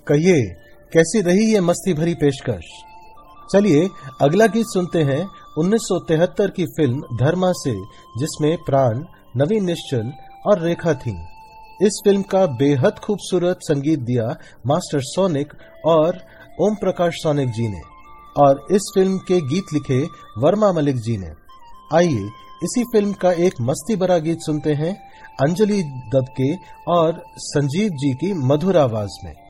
कहिए, कैसी रही ये मस्ती भरी पेशकश। चलिए अगला गीत सुनते हैं 1973 की फिल्म धर्मा से, जिसमें प्राण, नवीन निश्चल और रेखा थीं। इस फिल्म का बेहद खूबसूरत संगीत दिया मास्टर सोनिक और ओम प्रकाश सोनिक जी ने, और इस फिल्म के गीत लिखे वर्मा मलिक जी ने। आइए इसी फिल्म का एक मस्ती भरा गीत सुनते हैं अंजलि दत्त के और संजीव जी की मधुर आवाज में।